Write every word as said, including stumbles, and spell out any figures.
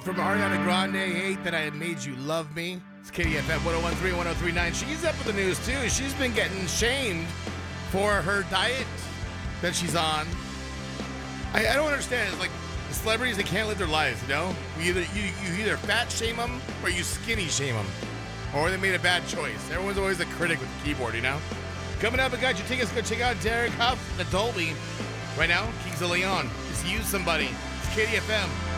from Ariana Grande, Hate That I Made You Love Me. It's K D F M one oh one three, one oh three point nine. She's up with the news, too. She's been getting shamed for her diet that she's on. I, I don't understand. It's like the celebrities, they can't live their lives, you know? You either, you, you either fat shame them or you skinny shame them. Or they made a bad choice. Everyone's always a critic with the keyboard, you know? Coming up, I got your tickets. Go check out Derek Huff, the Dolby. Right now, Kings of Leon. Just use somebody. It's K D F M.